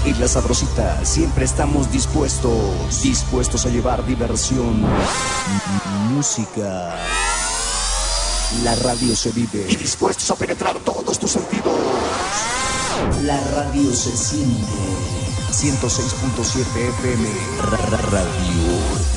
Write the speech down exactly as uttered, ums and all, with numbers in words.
En La Sabrosita siempre estamos dispuestos, dispuestos a llevar diversión, música. La radio se vive y dispuestos a penetrar todos tus sentidos. La radio se siente. ciento seis punto siete F M. Radio